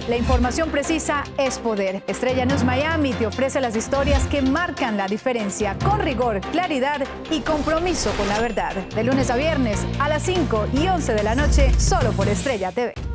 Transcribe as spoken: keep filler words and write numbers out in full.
La información precisa es poder. Estrella News Miami te ofrece las historias que marcan la diferencia, con rigor, claridad y compromiso con la verdad. De lunes a viernes a las cinco y once de la noche, solo por Estrella T V.